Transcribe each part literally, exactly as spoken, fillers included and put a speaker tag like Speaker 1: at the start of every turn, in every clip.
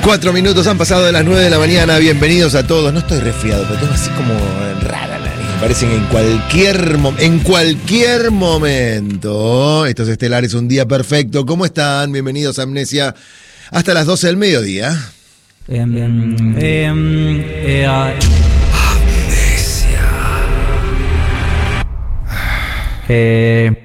Speaker 1: Cuatro minutos han pasado de las nueve de la mañana. Bienvenidos a todos. No estoy resfriado, pero tengo así como rara la nariz. Me parece que en cualquier, mo- en cualquier momento estos estelares, un día perfecto. ¿Cómo están? Bienvenidos a Amnesia hasta las doce del mediodía.
Speaker 2: Eh, eh, eh,
Speaker 3: Amnesia.
Speaker 2: eh,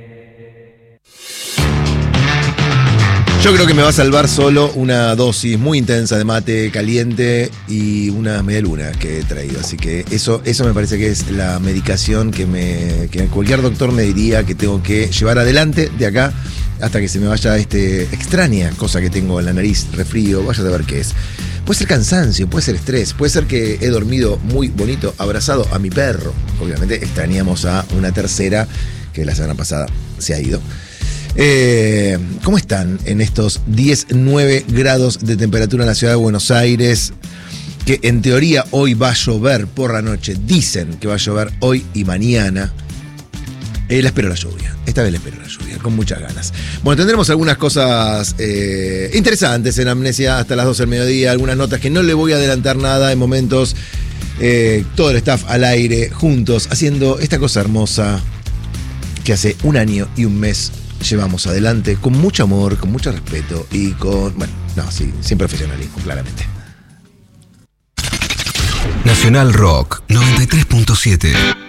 Speaker 1: Yo creo que me va a salvar solo una dosis muy intensa de mate caliente y unas medialunas que he traído. Así que eso, eso me parece que es la medicación que, me, que cualquier doctor me diría que tengo que llevar adelante de acá hasta que se me vaya este extraña cosa que tengo en la nariz, resfrío, vaya a saber qué es. Puede ser cansancio, puede ser estrés, puede ser que he dormido muy bonito abrazado a mi perro. Obviamente extrañamos a una tercera que la semana pasada se ha ido. Eh, ¿Cómo están en estos diez, nueve grados de temperatura en la ciudad de Buenos Aires? Que en teoría hoy va a llover por la noche. Dicen que va a llover hoy y mañana. Eh, la espero la lluvia. Esta vez la espero la lluvia, con muchas ganas. Bueno, tendremos algunas cosas eh, interesantes en Amnesia hasta las doce del mediodía. Algunas notas que no le voy a adelantar nada en momentos. Eh, todo el staff al aire, juntos, haciendo esta cosa hermosa que hace un año y un mes llevamos adelante con mucho amor, con mucho respeto y con, bueno, no, sí, sin profesionalismo, claramente.
Speaker 3: Nacional Rock noventa y tres punto siete.